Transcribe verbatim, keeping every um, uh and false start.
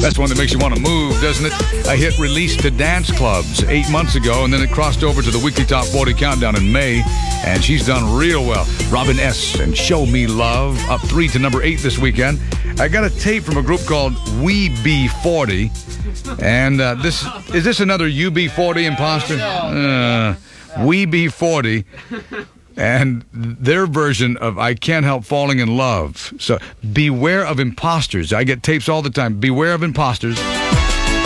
That's one that makes you want to move, doesn't it? A hit released to dance clubs eight months ago, and then it crossed over to the weekly Top forty Countdown in May, and she's done real well. Robin S. and Show Me Love, up three to number eight this weekend. I got a tape from a group called We B forty, and uh, this is this another U B forty imposter? Uh, We B forty. And their version of I Can't Help Falling in Love. So beware of imposters. I get tapes all the time. Beware of imposters.